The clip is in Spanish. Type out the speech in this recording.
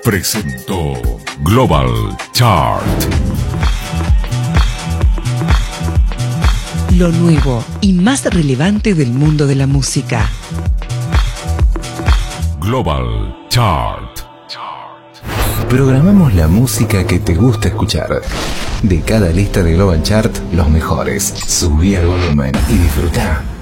presentó Global Chart. Lo nuevo y más relevante del mundo de la música. Global Chart. Programamos la música que te gusta escuchar. De cada lista de Global Chart, los mejores. Subí al volumen y disfruta.